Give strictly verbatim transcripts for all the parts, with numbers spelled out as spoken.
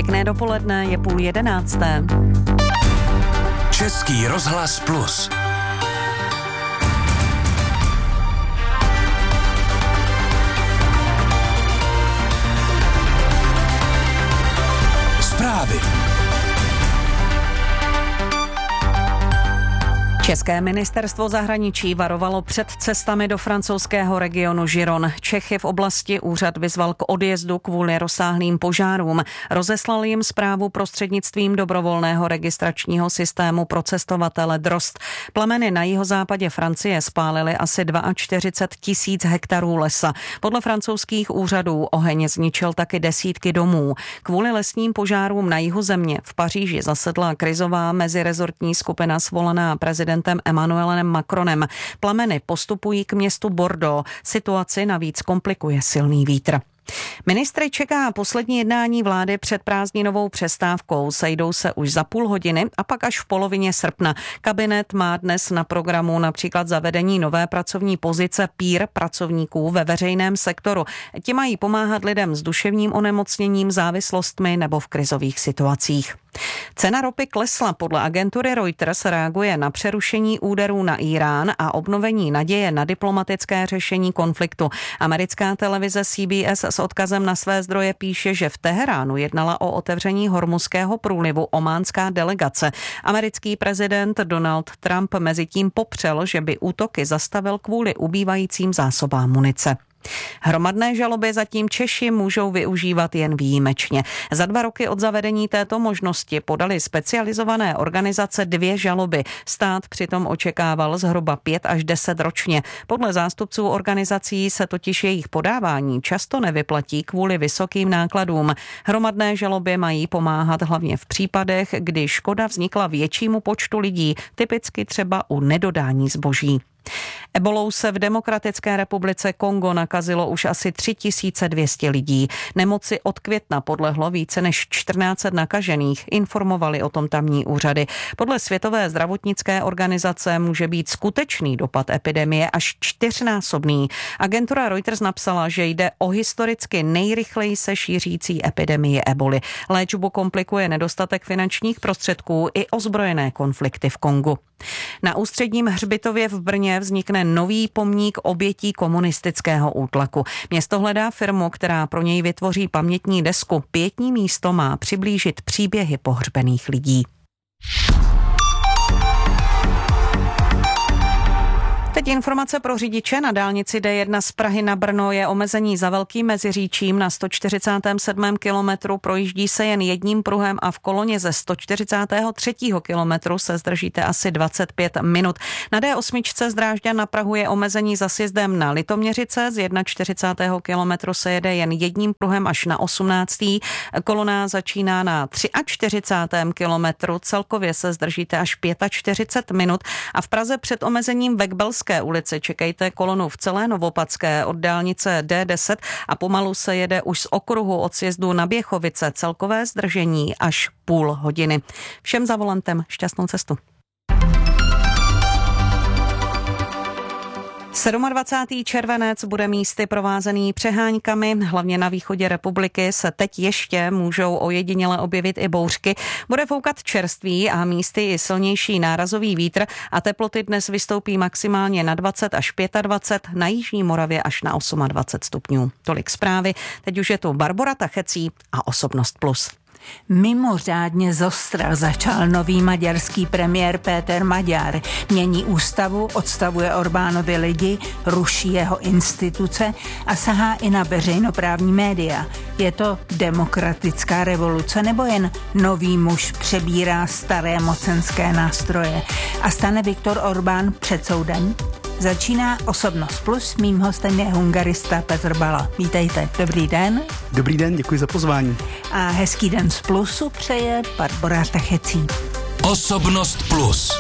Pěkné dopoledne, je půl jedenácté. Český rozhlas Plus. Zprávy. České ministerstvo zahraničí varovalo před cestami do francouzského regionu Giron. Čechy v oblasti úřad vyzval k odjezdu kvůli rozsáhlým požárům. Rozeslal jim zprávu prostřednictvím dobrovolného registračního systému pro cestovatele Drost. Plameny na jihozápadě Francie spálily asi čtyřicet dva tisíc hektarů lesa. Podle francouzských úřadů oheň zničil taky desítky domů. Kvůli lesním požárům na jihu země v Paříži zasedla krizová mezirezortní skupina svolaná prezidentem Emmanuelem Macronem. Plameny postupují k městu Bordeaux. Situaci navíc komplikuje silný vítr. Ministry čeká poslední jednání vlády před prázdninovou přestávkou. Sejdou se už za půl hodiny a pak až v polovině srpna. Kabinet má dnes na programu například zavedení nové pracovní pozice pír pracovníků ve veřejném sektoru. Ti mají pomáhat lidem s duševním onemocněním, závislostmi nebo v krizových situacích. Cena ropy klesla. Podle agentury Reuters reaguje na přerušení úderů na Írán a obnovení naděje na diplomatické řešení konfliktu. Americká televize C B S s odkazem na své zdroje píše, že v Teheránu jednala o otevření Hormuzského průlivu ománská delegace. Americký prezident Donald Trump mezitím popřel, že by útoky zastavil kvůli ubývajícím zásobám munice. Hromadné žaloby zatím Češi můžou využívat jen výjimečně. Za dva roky od zavedení této možnosti podali specializované organizace dvě žaloby. Stát přitom očekával zhruba pět až deset ročně. Podle zástupců organizací se totiž jejich podávání často nevyplatí kvůli vysokým nákladům. Hromadné žaloby mají pomáhat hlavně v případech, kdy škoda vznikla většímu počtu lidí, typicky třeba u nedodání zboží. Ebolou se v Demokratické republice Kongo nakazilo už asi tři tisíce dvě stě lidí. Nemoci od května podlehlo více než čtrnáct set nakažených, informovali o tom tamní úřady. Podle Světové zdravotnické organizace může být skutečný dopad epidemie až čtyřnásobný. Agentura Reuters napsala, že jde o historicky nejrychleji se šířící epidemii eboli. Léčbu komplikuje nedostatek finančních prostředků i ozbrojené konflikty v Kongu. Na Ústředním hřbitově v Brně vznikne nový pomník obětí komunistického útlaku. Město hledá firmu, která pro něj vytvoří pamětní desku. Pietní místo má přiblížit příběhy pohřbených lidí. Teď informace pro řidiče. Na dálnici D jedna z Prahy na Brno je omezení za Velkým Meziříčím. Na sto čtyřicátém sedmém kilometru projíždí se jen jedním pruhem a v koloně ze sto čtyřicátého třetího kilometru se zdržíte asi dvacet pět minut. Na D osm z Drážďan na Prahu je omezení za sjezdem na Litoměřice. Z čtyřicátého prvního kilometru se jede jen jedním pruhem až na osmnáctý Kolona začíná na čtyřicátém třetím kilometru. Celkově se zdržíte až čtyřicet pět minut a v Praze před omezením ve Kbelské ulici čekejte kolonu v celé Novopatské od dálnice D deset a pomalu se jede už z okruhu od sjezdu na Běchovice. Celkové zdržení až půl hodiny. Všem za volantem šťastnou cestu. dvacátého sedmého červenec bude místy provázený přeháňkami. Hlavně na východě republiky se teď ještě můžou ojediněle objevit i bouřky. Bude foukat čerstvý a místy i silnější nárazový vítr a teploty dnes vystoupí maximálně na dvacet až dvacet pět, na jižní Moravě až na dvacet osm stupňů. Tolik zprávy. Teď už je tu Barbora Tachecí a Osobnost plus. Mimořádně zostra začal nový maďarský premiér Péter Maďar. Mění ústavu, odstavuje Orbánovi lidi, ruší jeho instituce a sahá i na veřejnoprávní média. Je to demokratická revoluce nebo jen nový muž přebírá staré mocenské nástroje? A stane Viktor Orbán před soudem? Začíná Osobnost plus, mým hostem je hungarista Petr Bala. Vítejte, dobrý den. Dobrý den, děkuji za pozvání. A hezký den z Plusu přeje Barbora Tachecí. Osobnost plus.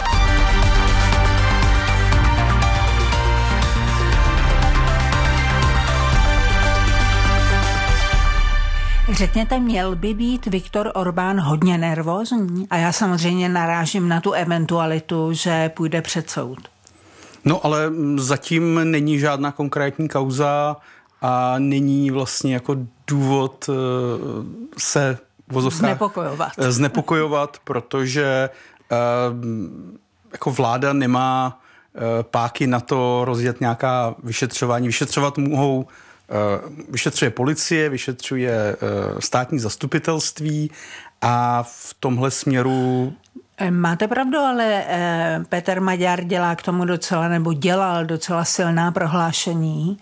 Řekněte, měl by být Viktor Orbán hodně nervózní? A já samozřejmě narážím na tu eventualitu, že půjde před soud. No ale zatím není žádná konkrétní kauza a není vlastně jako důvod se znepokojovat. znepokojovat, protože jako vláda nemá páky na to rozjet nějaká vyšetřování. Vyšetřovat mohou, vyšetřuje policie, vyšetřuje státní zastupitelství a v tomhle směru... Máte pravdu, ale Péter Maďar dělá k tomu docela, nebo dělal docela silná prohlášení,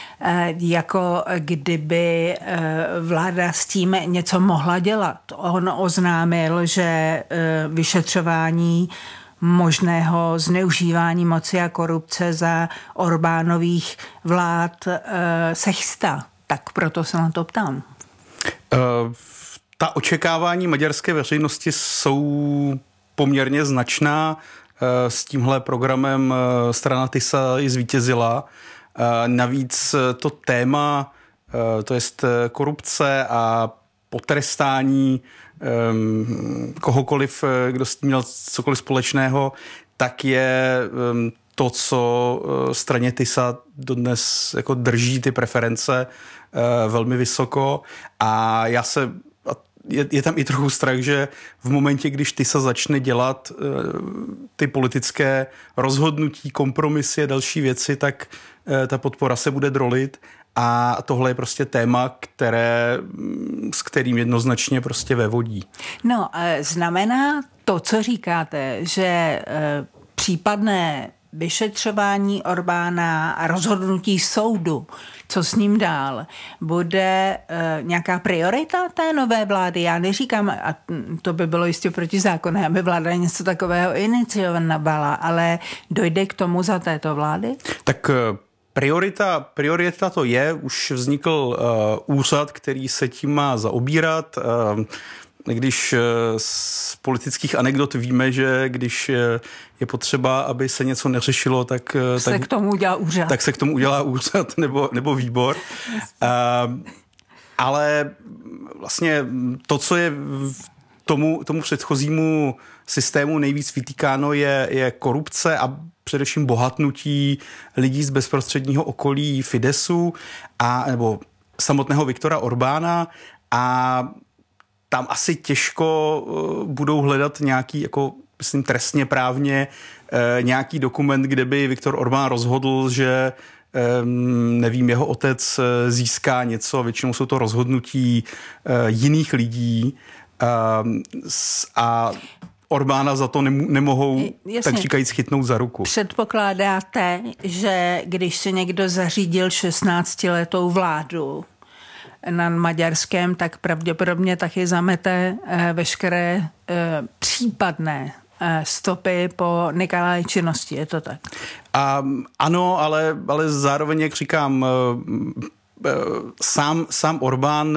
jako kdyby vláda s tím něco mohla dělat. On oznámil, že vyšetřování možného zneužívání moci a korupce za Orbánových vlád se chystá. Tak proto se na to ptám. Uh, ta očekávání maďarské veřejnosti jsou poměrně značná. S tímhle programem strana TISA i zvítězila. Navíc to téma, to jest korupce a potrestání kohokoliv, kdo s tím měl cokoliv společného, tak je to, co straně TISA dodnes jako drží ty preference velmi vysoko. A já se Je, je tam i trochu strach, že v momentě, když TISA začne dělat e, ty politické rozhodnutí, kompromisy a další věci, tak e, ta podpora se bude drolit a tohle je prostě téma, které, s kterým jednoznačně prostě vévodí. No, e, znamená to, co říkáte, že e, případné vyšetřování Orbána a rozhodnutí soudu, co s ním dál, bude e, nějaká priorita té nové vlády? Já neříkám, a to by bylo jistě protizákonné, aby vláda něco takového iniciovala, ale dojde k tomu za této vlády? Tak priorita, priorita to je, už vznikl uh, úřad, který se tím má zaobírat. Uh, Když z politických anekdot víme, že když je potřeba, aby se něco neřešilo, tak se tak, k tomu udělá úřad. Tak se k tomu udělá úřad nebo, nebo výbor. Uh, ale vlastně to, co je tomu, tomu předchozímu systému nejvíc vytýkáno, je, je korupce a především bohatnutí lidí z bezprostředního okolí Fidesu a nebo samotného Viktora Orbána a tam asi těžko budou hledat nějaký, jako myslím trestně právně, nějaký dokument, kde by Viktor Orbán rozhodl, že nevím, jeho otec získá něco, většinou jsou to rozhodnutí jiných lidí a Orbána za to nemohou, Jasně. tak říkajíc, chytnout za ruku. Předpokládáte, že když se někdo zařídil šestnáctiletou vládu na maďarském, tak pravděpodobně taky zamete veškeré případné stopy po nekalé činnosti, je to tak? A, ano, ale, ale zároveň, jak říkám, sám, sám Orbán